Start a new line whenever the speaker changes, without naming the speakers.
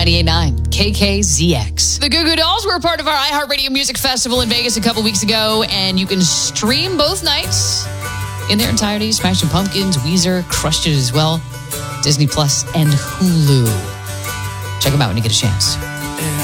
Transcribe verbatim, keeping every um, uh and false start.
ninety-eight point nine K K Z X. The Goo Goo Dolls were a part of our iHeartRadio Music Festival in Vegas a couple weeks ago, and you can stream both nights in their entirety. Smashing Pumpkins, Weezer, crushed it as well. Disney Plus and Hulu. Check them out when you get a chance.